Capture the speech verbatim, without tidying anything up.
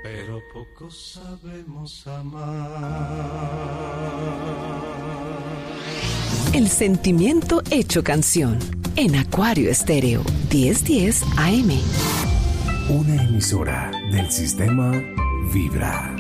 pero poco sabemos amar. El sentimiento hecho canción en Acuario Estéreo diez diez A M. Una emisora del sistema Vibra.